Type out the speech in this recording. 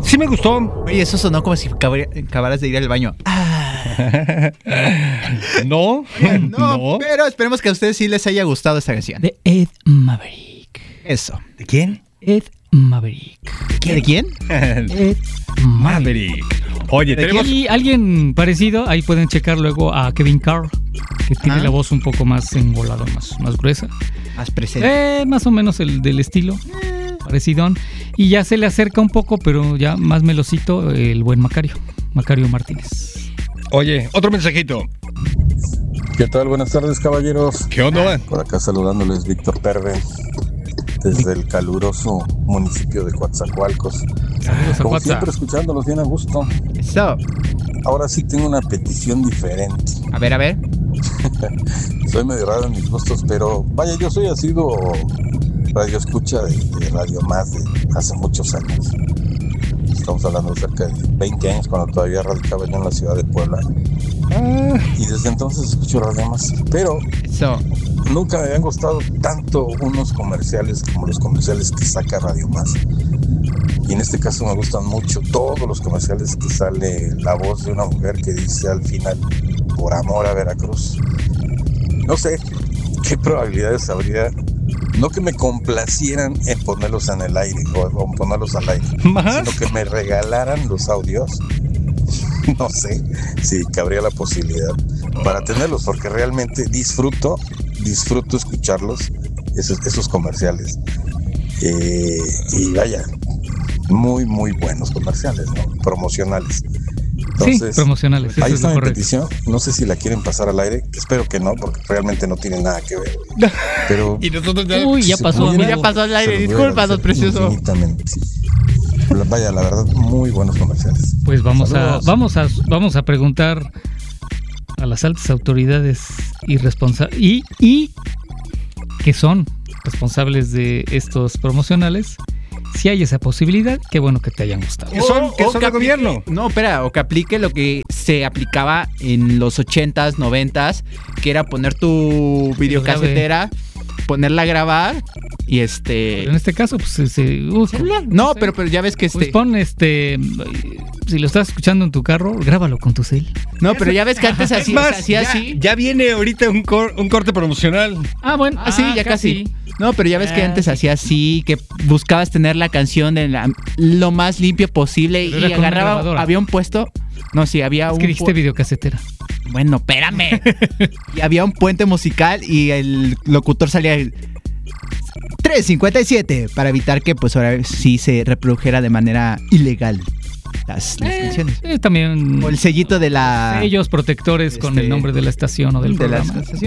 Sí me gustó. Oye, eso sonó como si acabaras de ir al baño. No, no, pero esperemos que a ustedes sí les haya gustado esta canción. De Ed Maverick. Eso. ¿De quién? Ed Maverick. ¿De quién? Ed Maverick. Oye, tenemos... Y alguien parecido, ahí pueden checar luego a Kevin Carr, que tiene la voz un poco más engolada, más gruesa. Más presente. Más o menos el del estilo. Parecidón. Y ya se le acerca un poco, pero ya más melosito, el buen Macario Martínez. Oye, otro mensajito. ¿Qué tal? Buenas tardes, caballeros. ¿Qué onda? Por acá saludándoles Víctor Perven, desde el caluroso municipio de Coatzacoalcos. Saludos a Como Coatza. siempre, escuchándolos bien a gusto. Eso. Ahora sí tengo una petición diferente. A ver. Soy medio raro en mis gustos, pero vaya, yo soy asiduo radio escucha de Radio Más de hace muchos años. Estamos hablando de cerca de 20 años, cuando todavía radicaba yo en la ciudad de Puebla. Y desde entonces escucho Radio Más. Pero nunca me habían gustado tanto unos comerciales como los comerciales que saca Radio Más. Y en este caso me gustan mucho todos los comerciales que sale la voz de una mujer que dice al final, por amor a Veracruz. No sé qué probabilidades habría, no que me complacieran en ponerlos en el aire o ponerlos al aire, sino que me regalaran los audios. No sé si cabría la posibilidad para tenerlos, porque realmente disfruto escucharlos, esos comerciales. Y vaya, muy, muy buenos comerciales, ¿no? Promocionales. Entonces, sí, promocionales. Ahí está mi petición. No sé si la quieren pasar al aire. Espero que no, porque realmente no tiene nada que ver. Pero y nosotros ya pasó. Ya pasó al aire. Discúlpanos, precioso. Infinitamente. Vaya, la verdad, muy buenos comerciales. Pues vamos a preguntar a las altas autoridades y que son responsables de estos promocionales. Si hay esa posibilidad, qué bueno que te hayan gustado. ¿Qué son de gobierno? No, espera, o que aplique lo que se aplicaba en los 80s, 90s, que era poner tu videocasetera, ponerla a grabar y Pero en este caso, pues celular. No, pero ya ves que pues pon si lo estás escuchando en tu carro, grábalo con tu cel. No, pero ya ves que antes se hacía así. Ya viene ahorita un corte promocional. Ah, bueno, sí, ya casi. No, pero ya ves que antes hacía así, que buscabas tener la canción lo más limpio posible y agarraba, había un puesto. No, sí, había es que dijiste videocasetera. Bueno, espérame. Y había un puente musical y el locutor salía 3:57 para evitar que pues ahora sí se reprodujera de manera ilegal las canciones. También o el sellito de la sellos protectores con el nombre de la estación o del programa.